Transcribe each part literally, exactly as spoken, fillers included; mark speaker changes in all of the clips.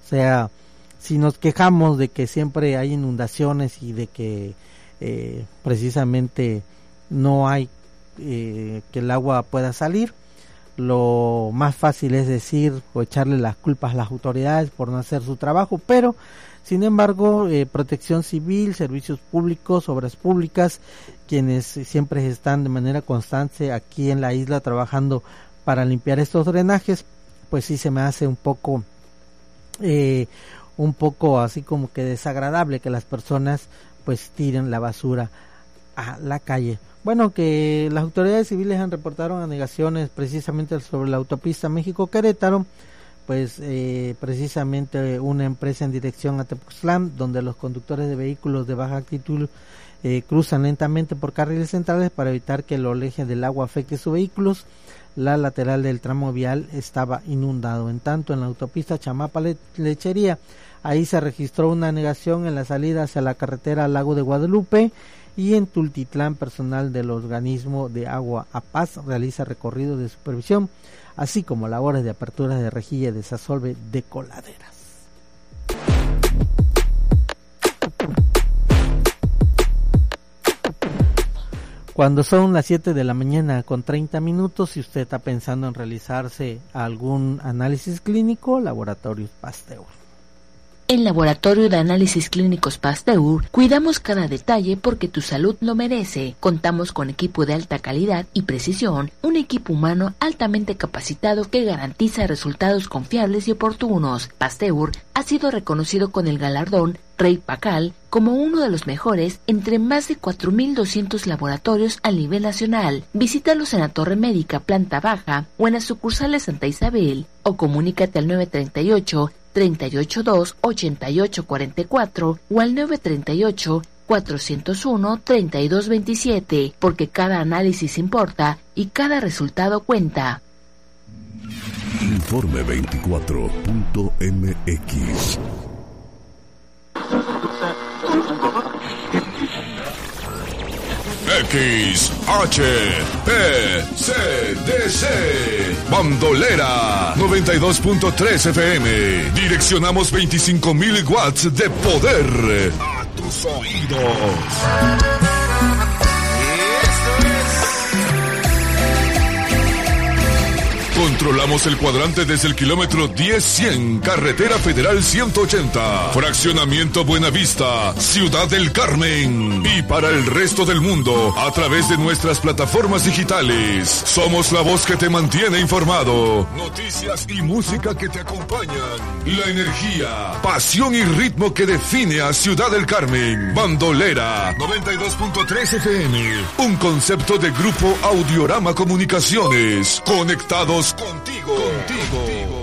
Speaker 1: O sea, si nos quejamos de que siempre hay inundaciones y de que eh, precisamente no hay eh, que el agua pueda salir, lo más fácil es decir o echarle las culpas a las autoridades por no hacer su trabajo, pero sin embargo eh, Protección Civil, Servicios Públicos, Obras Públicas, quienes siempre están de manera constante aquí en la isla trabajando para limpiar estos drenajes, pues sí se me hace un poco eh, un poco así como que desagradable que las personas pues tiren la basura a la calle. Bueno, que las autoridades civiles han reportado anegaciones precisamente sobre la autopista México-Querétaro, pues eh, precisamente una empresa en dirección a Tepoztlán, donde los conductores de vehículos de baja altitud eh, cruzan lentamente por carriles centrales para evitar que el oleaje del agua afecte sus vehículos. La lateral del tramo vial estaba inundado. En tanto, en la autopista Chamapa-Lechería, ahí se registró una anegación en la salida hacia la carretera Lago de Guadalupe, y en Tultitlán personal del organismo de Agua a Paz realiza recorrido de supervisión, así como labores de apertura de rejilla y desasolve de coladeras. Cuando son las siete de la mañana con treinta minutos, si usted está pensando en realizarse algún análisis clínico, Laboratorios Pasteur.
Speaker 2: En Laboratorio de Análisis Clínicos Pasteur, cuidamos cada detalle porque tu salud lo merece. Contamos con equipo de alta calidad y precisión, un equipo humano altamente capacitado que garantiza resultados confiables y oportunos. Pasteur ha sido reconocido con el galardón Rey Pacal como uno de los mejores entre más de cuatro mil doscientos laboratorios a nivel nacional. Visítalos en la Torre Médica, planta baja, o en las sucursales Santa Isabel, o comunícate al nueve treinta y ocho, treinta y ocho dos, ochenta y ocho cuarenta y cuatro o al nueve treinta y ocho, cuatrocientos uno, treinta y dos veintisiete, porque cada análisis importa y cada resultado cuenta.
Speaker 3: Informe veinticuatro punto m x. X H P C D C Bandolera noventa y dos punto tres F M. Direccionamos veinticinco mil watts de poder a tus oídos. Controlamos el cuadrante desde el kilómetro diez cien, Carretera Federal ciento ochenta, Fraccionamiento Buenavista, Ciudad del Carmen. Y para el resto del mundo, a través de nuestras plataformas digitales. Somos la voz que te mantiene informado. Noticias y música que te acompañan. La energía, pasión y ritmo que define a Ciudad del Carmen. Bandolera noventa y dos punto tres F M. Un concepto de Grupo Audiorama Comunicaciones. Conectados contigo, contigo.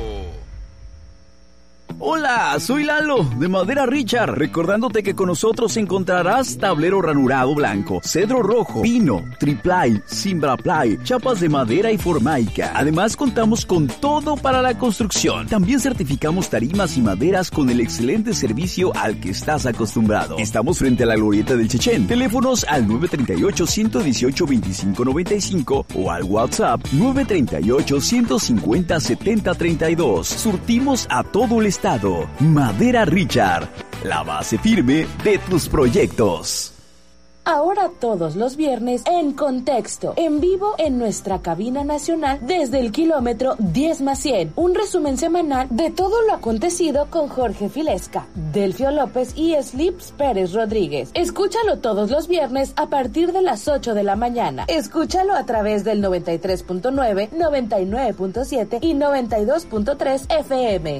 Speaker 4: Hola, soy Lalo, de Madera Richard, recordándote que con nosotros encontrarás tablero ranurado blanco, cedro rojo, pino, triplay, cimbraplay, chapas de madera y formaica. Además, contamos con todo para la construcción. También certificamos tarimas y maderas con el excelente servicio al que estás acostumbrado. Estamos frente a la Glorieta del Chechén. Teléfonos al nueve treinta y ocho, ciento dieciocho, veinticinco noventa y cinco o al WhatsApp nueve treinta y ocho, ciento cincuenta, setenta treinta y dos. Surtimos a todo el estado. Madera Richard, la base firme de tus proyectos.
Speaker 5: Ahora todos los viernes en Contexto, en vivo en nuestra cabina nacional desde el kilómetro diez más cien. Un resumen semanal de todo lo acontecido con Jorge Filesca, Delfio López y Slips Pérez Rodríguez. Escúchalo todos los viernes a partir de las ocho de la mañana. Escúchalo a través del noventa y tres punto nueve, noventa y nueve punto siete y noventa y dos punto tres F M.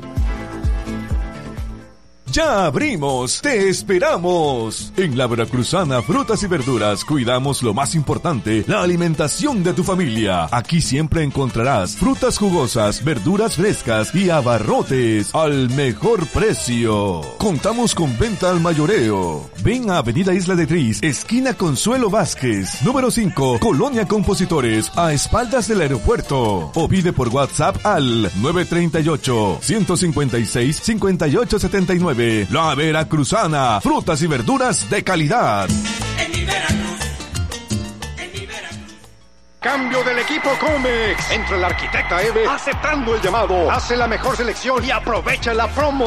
Speaker 3: ¡Ya abrimos! ¡Te esperamos! En la Veracruzana Frutas y Verduras cuidamos lo más importante, la alimentación de tu familia. Aquí siempre encontrarás frutas jugosas, verduras frescas y abarrotes al mejor precio. Contamos con venta al mayoreo. Ven a Avenida Isla de Tris, esquina Consuelo Vázquez, número cinco, Colonia Compositores, a espaldas del aeropuerto. O pide por WhatsApp al nueve treinta y ocho, ciento cincuenta y seis, cincuenta y ocho setenta y nueve. La Veracruzana, frutas y verduras de calidad.
Speaker 6: En mi Veracruz, en mi Veracruz.
Speaker 7: Cambio del equipo Comex. Entra el arquitecta Eve aceptando el llamado. Hace la mejor selección y aprovecha la promo.